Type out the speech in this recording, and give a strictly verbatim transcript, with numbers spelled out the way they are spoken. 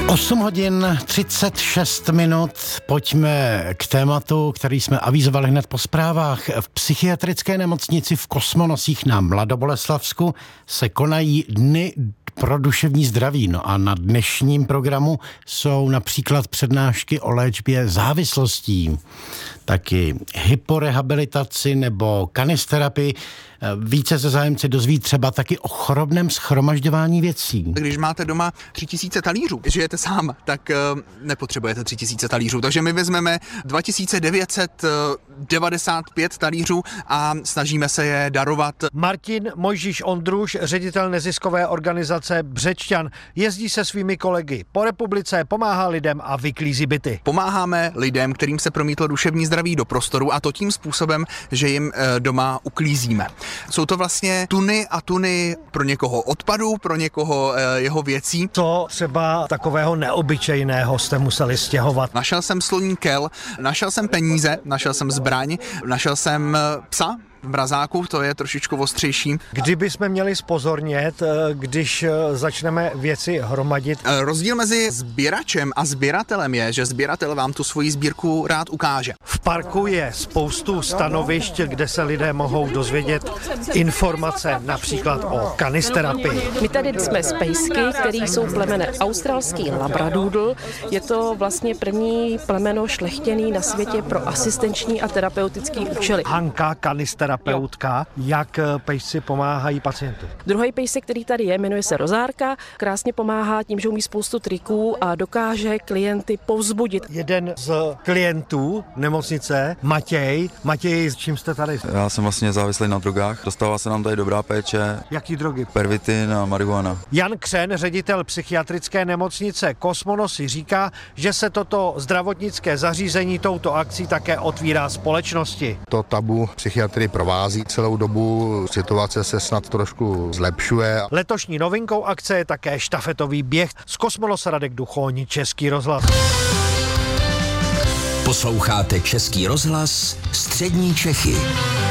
osm hodin třicet šest minut, pojďme k tématu, který jsme avizovali hned po zprávách. V psychiatrické nemocnici v Kosmonosích na Mladoboleslavsku se konají dny pro duševní zdraví. No a na dnešním programu jsou například přednášky o léčbě závislostí, taky hyporehabilitaci nebo kanisterapii. Více se zájemci dozví třeba taky o chorobném shromažďování věcí. Když máte doma tři tisíce talířů, žijete sám, tak uh, nepotřebujete tři tisíce talířů. Takže my vezmeme dva tisíce devět set devadesát pět talířů a snažíme se je darovat. Martin Mojžíš Ondruš, ředitel neziskové organizace Břečťan, jezdí se svými kolegy po republice, pomáhá lidem a vyklízí byty. Pomáháme lidem, kterým se promítlo duševní zdraví do prostoru, a to tím způsobem, že jim uh, doma uklízíme. Jsou to vlastně tuny a tuny pro někoho odpadu, pro někoho e, jeho věcí. Co třeba takového neobyčejného jste museli stěhovat? Našel jsem sloní kel, našel jsem peníze, našel jsem zbraň, našel jsem psa v mrazáku, to je trošičku ostřejší. Kdyby jsme měli zpozornět, když začneme věci hromadit? Rozdíl mezi sběračem a sběratelem je, že sběratel vám tu svoji sbírku rád ukáže. V parku je spoustu stanovišť, kde se lidé mohou dozvědět informace, například o kanisterapii. My tady jsme z pejsky, který jsou plemene australský labradoodle. Je to vlastně první plemeno šlechtěný na světě pro asistenční a terapeutický účely. Hanka, kanisterapeutka, jak pejsci pomáhají pacientům. Druhý pejsek, který tady je, jmenuje se Rozárka, krásně pomáhá tím, že umí spoustu triků a dokáže klienty povzbudit. Jeden z klientů nemocnice, Matěj. Matěj, s čím jste tady? Já jsem vlastně závislý na drogách, dostává se nám tady dobrá péče. Jaký drogy? Pervitin a marihuana. Jan Křen, ředitel psychiatrické nemocnice Kosmonosy, říká, že se toto zdravotnické zařízení touto akcí také otvírá společnosti. To tabu psychiatrii provází celou dobu, situace se snad trošku zlepšuje. Letošní novinkou akce je také štafetový běh. Z Kosmonos Radek Duchoň, Český rozhlas. Posloucháte Český rozhlas, Střední Čechy.